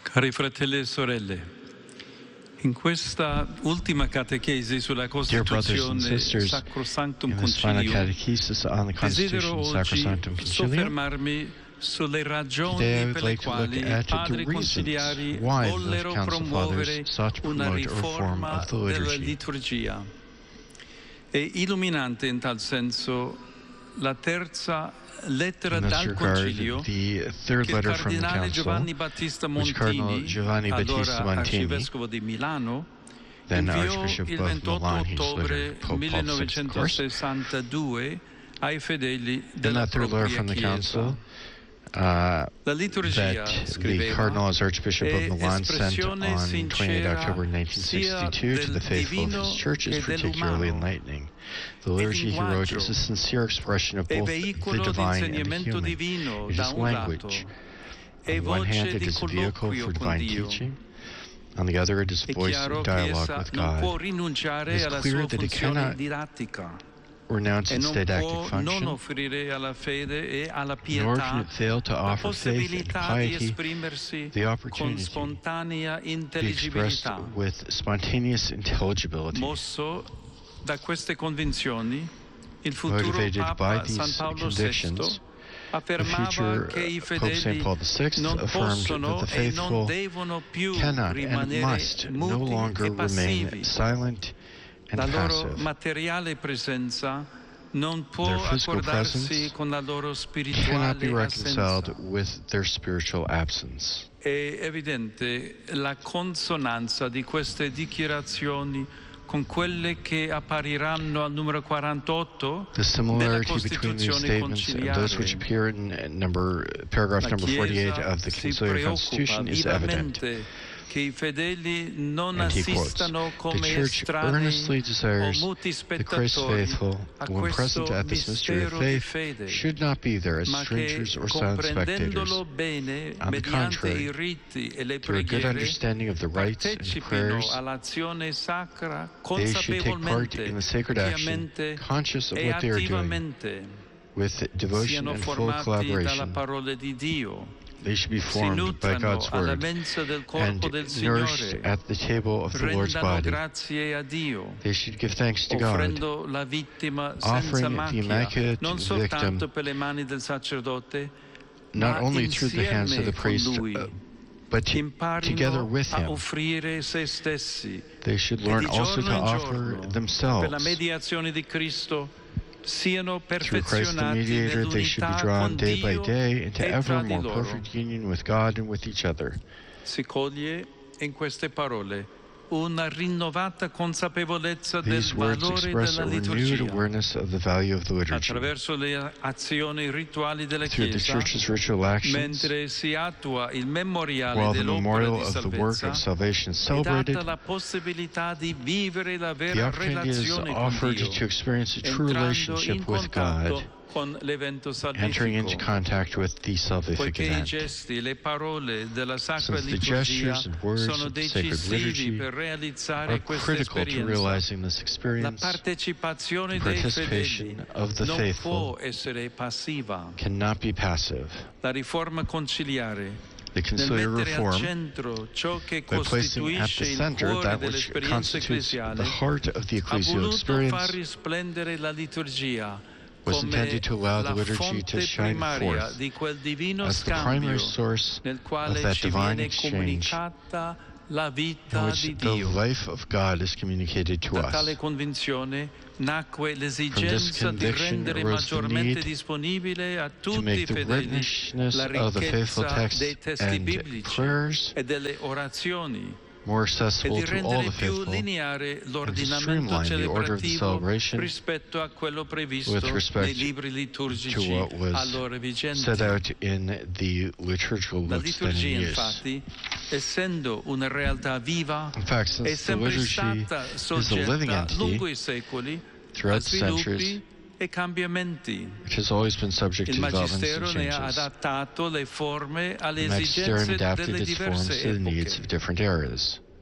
Cari fratelli e sorelle, in questa ultima catechesi sulla Dear brothers and Costituzione sisters, Sacrosanctum in this final Concilium, catechesis on the desidero Constitution oggi Sacrosanctum Concilium, soffermarmi sulle today I ragioni would per le like to look quali i at padri the reasons conciliari why the vollero Council promuovere Fathers sought to una promote a reform riforma of the della liturgy. liturgia. È illuminante in tal senso la terza lettera In this dal regard, Concilio the third che il letter from the cardinale Council, Giovanni Battista which Cardinal Montini, Giovanni Battista allora Montini, arcivescovo di Milano, then inviò Archbishop il of 28 Milan, he's ottobre later Pope Paul VI, of course. 1962 ai fedeli In della that third letter propria from the Chiesa. Council, La liturgia, that the scriveva, Cardinal as Archbishop of è Milan sent espressione on 28 sincera October sia 1962 to the del faithful of divino his church is che particularly dell'umano. enlightening. The liturgy, he wrote, is a sincere expression of È both the veicolo di divine and the insegnamento human. divino It da is un lato language. e On the one hand, voce it di is a vehicle colloquio for con divine Dio. teaching. On the other, it is È voice chiaro of che dialogue essa with non può God. rinunciare It is alla clear sua that it funzione cannot didattica renounce e its non didactic può non function, offrire alla fede e alla nor can pietà it fail to la offer faith and possibilità di piety esprimersi the con opportunity spontanea to be expressed intelligibilità. with spontaneous intelligibility. Mosso da queste convinzioni, il futuro Motivated by Papa these San Paolo convictions, VI the affermava future che i Pope St. fedeli Paul VI non affirmed possono that the e non faithful devono più cannot and rimanere must no muti longer e passivi. remain silent and La loro passive. materiale presenza non può Their physical accordarsi presence con la loro cannot be spirituale reconciled assenza. with their spiritual absence. È evidente la consonanza di queste dichiarazioni con quelle che appariranno al numero 48 The della similarity between these Costituzione statements and those which conciliare. appear in paragraph La number 48 Chiesa of the si Conciliar preoccupa Constitution is evident. vivamente che i fedeli non And he quotes, assistano the come Church estranei earnestly o desires muti the Christ spettatori faithful, a when present questo at this mystery of mistero di faith, fede, should not be there as ma che strangers or silent spectators. comprendendolo bene On the mediante contrary, i riti e le through a good preghiere understanding of the rites and partecipino prayers, all'azione sacra they should take part in consapevolmente, the sacred action, piamente conscious of e what they are doing, attivamente, with devotion siano and full formati dalla collaboration. parola di Dio, They should be si formed by nutrano God's alla word mensa del and corpo del nourished Signore, at the table of the Lord's rendano body. grazie a Dio, They should give thanks to God, offrendo la vittima senza offering the macchia, immaculate non victim soltanto per le mani del sacerdote, not ma only through the hands of insieme the con priest, lui, but together imparino with a him. offrire se stessi They should e learn di also to giorno in offer giorno, per la themselves. mediazione di Cristo, siano Through Christ the perfezionati mediator, they should be nell'unità drawn con day by Dio day into e ever tra di more loro. perfect union with God and with each other. Si coglie in queste parole una rinnovata consapevolezza del These words valore express della a renewed liturgia awareness of the value of the liturgy. attraverso le azioni rituali della Through the Chiesa, Church's ritual actions, mentre si attua il memoriale while the dell'opera memorial di of the work salvezza, of salvation is è data celebrated, la possibilità di vivere la the vera opportunity is relazione con offered Dio, to experience a true entrando in relationship with God, contatto con l'evento entering into salvifico. contact with the salvific Poiché i event. gesti e le parole della Sacra Since the Liturgia gestures and words sono of the sacred decisivi liturgy per realizzare are questa critical to esperienza, realizing this la experience, partecipazione the dei participation fedeli of the non faithful può essere passiva. cannot be passive. La riforma conciliare, The nel conciliar mettere al reform, centro ciò che by placing at costituisce the il center cuore that which dell'esperienza constitutes ecclesiale, the heart of the ha ecclesial voluto far experience, risplendere la liturgia was come intended to allow the la liturgy to fonte shine primaria forth di quel divino as the primary scambio source nel of quale that ci divine viene exchange comunicata la in vita which di the Dio. life of God is communicated to Da tale us. convinzione nacque From l'esigenza this di conviction rendere arose the maggiormente need disponibile a to tutti make i the fedeli richness la of the faithful ricchezza text dei testi and biblici prayers e delle orazioni more e accessible di to all rendere the più faithful, lineare and to l'ordinamento streamline the order of the celebrativo celebration rispetto a quello previsto with respect nei libri to liturgici what was allora set vigenti. out in the liturgical La books then in liturgia, use. infatti, essendo una realtà viva, In fact, è since the sempre liturgy stata is a living soggetta entity lungo i secoli a throughout the centuries, sviluppi e cambiamenti. which has always been subject Il to developments Magistero and ne ha changes. adattato le forme alle The Magisterium esigenze adapted delle its forms diverse to the needs epoche. of different eras.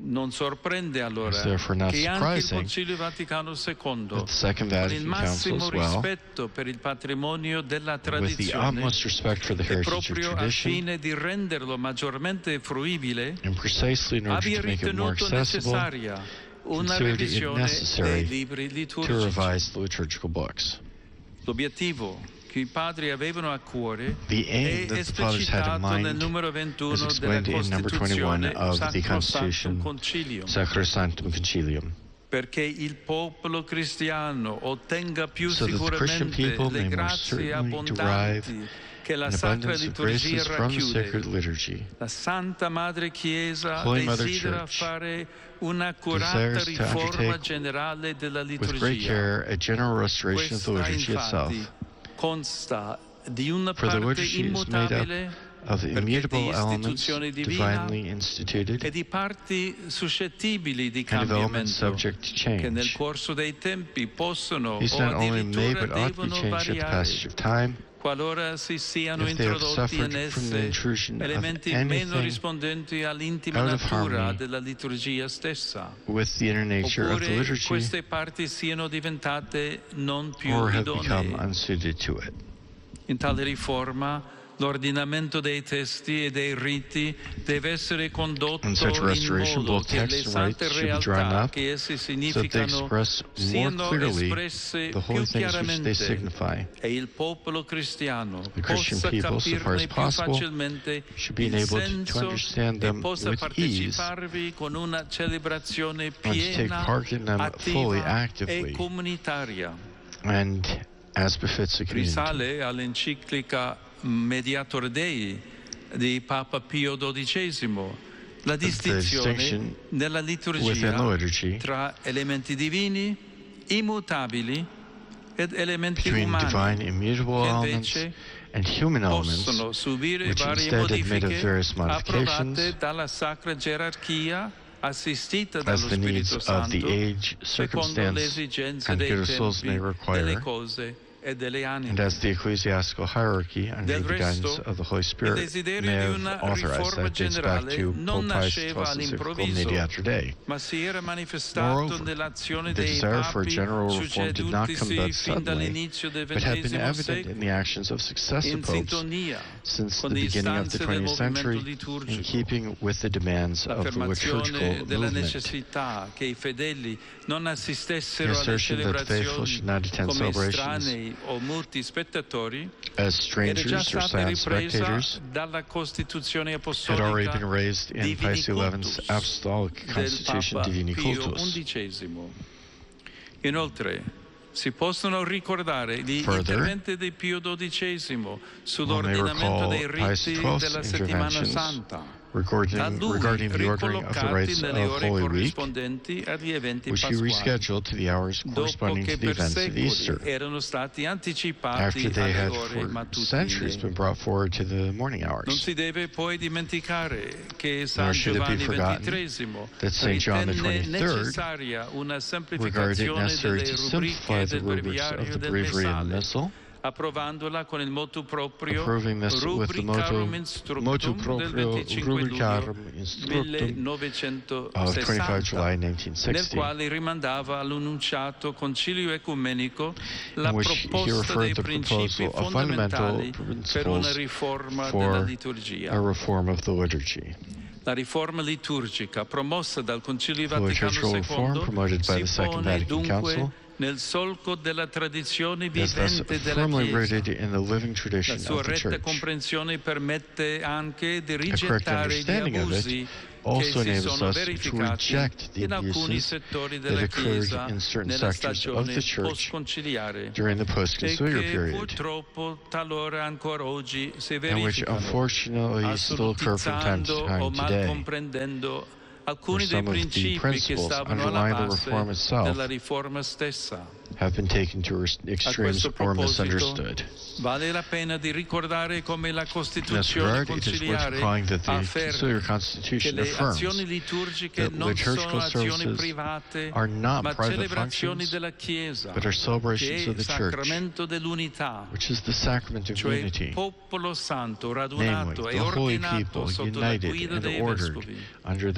Non sorprende allora It's therefore not che anche il surprising Concilio Vaticano II, that the Second con il Vatican Council massimo as well, rispetto per il patrimonio della with the tradizione utmost respect for the e heritage of proprio al tradition, fine di renderlo maggiormente fruibile, and precisely in order abbia to make it more ritenuto accessible, necessaria una considered it revisione necessary dei libri to liturgici. revise the liturgical books. L'obiettivo che i padri avevano a cuore The è aim that the fathers had in esplicitato nel mind numero is 21 della explained in number 21 Costituzione of the Sacrosanctum Constitution, Concilium, Sacrosanctum Concilium, perché il popolo cristiano ottenga più so that the Christian sicuramente people le may more grazie certainly derive abbondanti che la an Sacra abundance of Liturgia graces from the sacred racchiude. liturgy. La Santa Madre Chiesa Holy Mother desidera Church fare un'accurata desires to riforma undertake generale della With great liturgia. care, a general restoration of the Questa liturgy infatti itself. consta di una For the parte liturgy is made up immutabile of the perché immutable di elements istituzione divina divinely instituted e di parti suscettibili di and of elements cambiamento subject to che nel change. corso dei tempi possono These o not only may addirittura but ought to be devono changed at the variare passage of time qualora si siano if they have introdotti in suffered from the esse intrusion of elementi meno anything rispondenti all'intima out of natura harmony della liturgia stessa, with the inner nature of the oppure liturgy queste parti siano diventate non più or have become idonee. unsuited to it. In tale riforma l'ordinamento dei testi e dei riti deve essere condotto In such in restoration, modo both che le text and sante rites should be drawn realtà up che essi so that they significano express more siano clearly espresse the holy più things which they chiaramente signify. e il popolo cristiano The Christian possa people, so far as capirne più possible, facilmente should be il enabled to senso understand e them possa with ease parteciparvi con una celebrazione and to take piena, part in them fully, attiva actively, e comunitaria. and as befits the community. Risale all'enciclica Mediator Dei di Papa Pio XII, la distinzione distinction nella within liturgia the liturgy tra elementi divini, immutabili ed elementi between umani divine immutable che elements invece and human elements, possono subire which varie instead admit of modifiche various modifications approvate dalla sacra gerarchia assistita as dallo the needs Spirito of the Santo age, secondo le circumstance, esigenze and dei good souls may tempi, delle require, cose e delle and anime. as the ecclesiastical hierarchy, under Del the guidance resto, of the Holy Il Spirit, desiderio may di have una authorized riforma that dates back generale to non Pope Pius nasceva XII's encyclical all'improvviso, Mediator Dei. ma si era manifestato Moreover, nell'azione the dei desire for a papi general reform did not come succedutisi about fin suddenly, dall'inizio del but had been XX evident in secolo, the actions of successive in popes sintonia since con the le beginning of the istanze del 20th movimento century, in liturgico. keeping with the demands of the liturgical L'affermazione della movement. necessità che i fedeli non The assistessero alle assertion that the faithful celebrazioni should not attend come celebrations estranei o muti spettatori as era già strangers or stata silent ripresa spectators dalla Costituzione had already been Apostolica raised in Divini Pius XI's Cultus Apostolic del Constitution Papa Divini Pio Cultus. XI. Inoltre, si possono ricordare gli Further, interventi di Pio XII one may sull'ordinamento recall dei Pius riti XII's della settimana interventions santa, da regarding lui the ordering of the ricollocati rites nelle of ore Holy Week, corrispondenti agli eventi which he pasquali, rescheduled to the hours dopo corresponding che to the per events of secoli Easter, erano stati anticipati after they alle had ore for centuries mattutine. been brought forward to the morning Non hours. si deve poi dimenticare che San Nor should it be Giovanni forgotten XXIII that St. John the ritenne 23rd necessaria una regarded it semplificazione necessary delle to simplify rubriche the del rubrics of breviario the del breviary and the Messale, Missal, approvandola con il motu proprio approving this with the Rubricarum motu Instructum del proprio 25 luglio Rubricarum Instructum of 25 July 1960, nel 1960, quale rimandava all'annunciato concilio ecumenico la in which he proposta dei referred the principi proposal of fundamental fondamentali per una principles riforma della for liturgia. a reform of the liturgy. La riforma liturgica promossa dal Concilio The liturgical reform Vaticano promoted by II the si Second pone Vatican dunque Council nel solco della tradizione is thus vivente della firmly Chiesa. rooted in the living La tradition sua of the retta Church. comprensione permette anche di A correct rigettare gli understanding of abusi it che also si enables sono us to verificati reject the in alcuni abuses settori that della occurred Chiesa in certain nella sectors of stagione the Church post-conciliare during the e post-conciliar che period, purtroppo talora ancora oggi si and which verificano, unfortunately still occur from time to assolutizzando o time mal today, comprendendo where alcuni dei some of the principi che principles stavano alla underlying the base reform itself della riforma stessa. have been taken to extremes questo or proposito, misunderstood. Vale la pena di ricordare come la In this Costituzione regard, it is worth conciliare recalling that the afferma Conciliar che Constitution le azioni affirms liturgiche that non sono liturgical azioni services private, are not ma private celebrazioni functions, della Chiesa, but are che celebrations è of il the Church, sacramento dell'unità, which is the sacrament of cioè il unity, popolo santo namely radunato e the holy ordinato people sotto la united guida and dei ordered vescovi. under their bishops.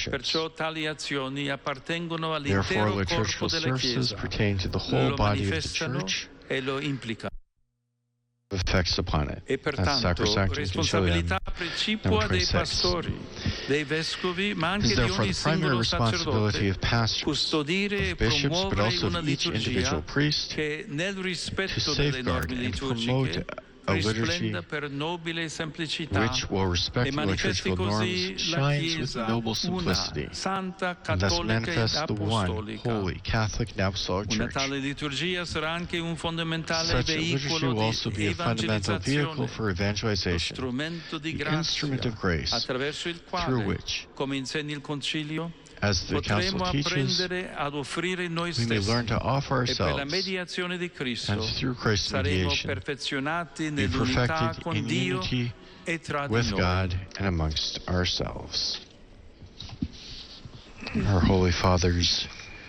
Perciò tali azioni appartengono Therefore, all'intero liturgical corpo della services Chiesa, pertain to the whole lo body of the manifestano Church, e lo implicano. effects upon it. E That's pertanto Sacrosanctum responsabilità Concilium, precipua number dei 26. pastori, dei vescovi, ma It anche is di therefore ogni the primary singolo responsibility sacerdote, of pastors, custodire e of bishops, but promuovere also una of each individual liturgia priest che nel to rispetto delle safeguard norme and promote liturgiche a liturgy risplenda per nobile semplicità which will respect e the manifesti liturgical così norms, la shines with Chiesa noble una, simplicity, santa, and thus cattolica ed manifests the one apostolica. holy, Catholic, and Apostolic Una Church. tale liturgia sarà anche un fondamentale Such a liturgy veicolo will also di be a fundamental vehicle evangelizzazione, for lo evangelization, strumento di the instrument grazia of grace, attraverso il through quale, which, come insegna il Concilio, as the Council potremo teaches, apprendere ad offrire noi we may learn stessi to offer e per la ourselves, mediazione di Cristo and through Christ's saremo mediation, perfezionati be nell'unità perfected con in Dio unity e tra di with noi. God and amongst ourselves. Our Holy Father's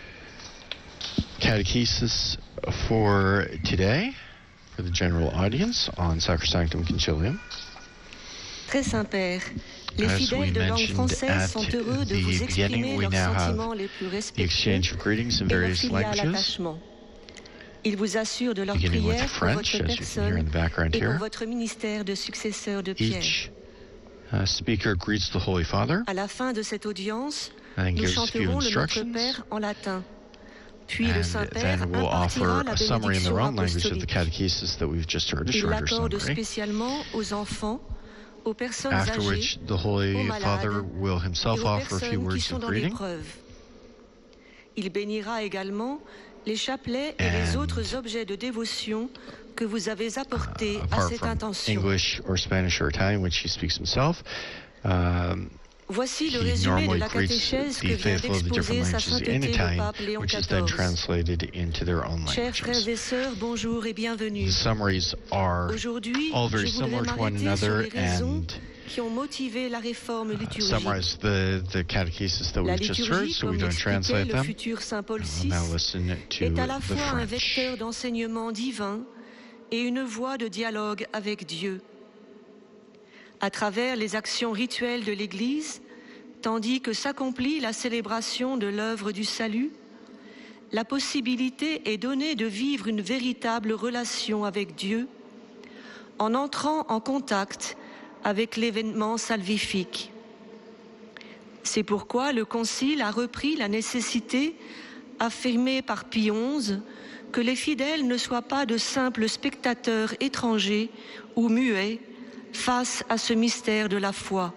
catechesis for today, for the general audience on Sacrosanctum Concilium. Très Saint-Père, les As we fidèles de langue mentioned française at sont heureux de the vous beginning, exprimer we leurs now have sentiments les plus the respectueux exchange of greetings in et leur various filial languages, attachement. Ils vous assurent de leur beginning with prière pour French, votre as you can hear in personne the background et pour here. votre ministère de successeur de Pierre. Each speaker greets the Holy Father À la fin de cette audience, and then nous gives a few chanterons le Notre instructions, Père en latin. Puis le and Saint-Père then we'll impartira offer la a summary in bénédiction their own language of the apostolique. catechesis that we've just heard, a Il shorter l'accorde summary, spécialement aux enfants, aux personnes after âgées which the Holy aux malades Father will et himself aux offer a few personnes qui words sont of dans greeting, l'épreuve. Il bénira également les chapelets et les And, autres objets de dévotion que vous avez apportés à apart cette from intention. English or Spanish or Italian, which he speaks himself. Voici le He résumé de normally la greets catéchèse que the vient faithful of the different d'exposer Sa languages in Sainteté le Italian, pape Léon which is then XIV. translated into their own Chers frères languages. et sœurs, bonjour et bienvenue. The summaries are Aujourd'hui, all very je voudrais similar to one m'arrêter sur another les raisons and qui ont motivé la réforme liturgique. summarize the catechesis that La we've just heard, liturgie, so we comme don't l'expliquait translate le them. futur Saint Paul We'll VI, now listen to est à la the fois un French. vecteur d'enseignement divin et une voie de dialogue avec Dieu. À travers les actions rituelles de l'Église, tandis que s'accomplit la célébration de l'œuvre du salut, la possibilité est donnée de vivre une véritable relation avec Dieu en entrant en contact avec l'événement salvifique. C'est pourquoi le Concile a repris la nécessité, affirmée par Pie XI, que les fidèles ne soient pas de simples spectateurs étrangers ou muets face à ce mystère de la foi.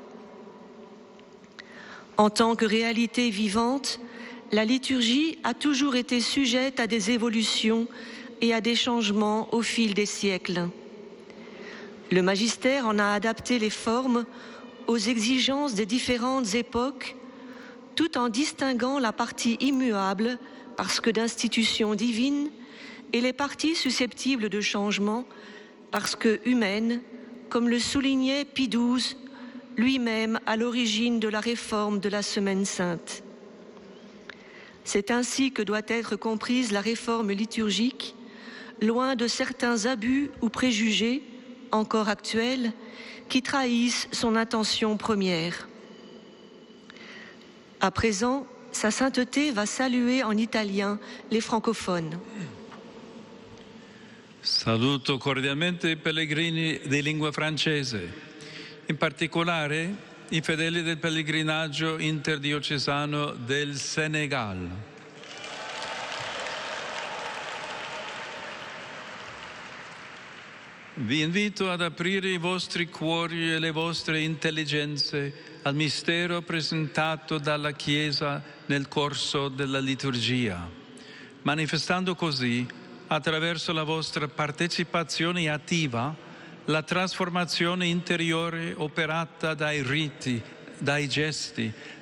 En tant que réalité vivante, la liturgie a toujours été sujette à des évolutions et à des changements au fil des siècles. Le magistère en a adapté les formes aux exigences des différentes époques, tout en distinguant la partie immuable, parce que d'institution divine, et les parties susceptibles de changement, parce que humaines, comme le soulignait Pie XII, lui-même à l'origine de la réforme de la Semaine sainte. C'est ainsi que doit être comprise la réforme liturgique, loin de certains abus ou préjugés, encore actuels, qui trahissent son intention première. À présent, Sa Sainteté va saluer en italien les francophones. Saluto cordialmente i pellegrini di lingua francese, in particolare i fedeli del pellegrinaggio interdiocesano del Senegal. Vi invito ad aprire i vostri cuori e le vostre intelligenze al mistero presentato dalla Chiesa nel corso della liturgia, manifestando così, attraverso la vostra partecipazione attiva, la trasformazione interiore operata dai riti, dai gesti,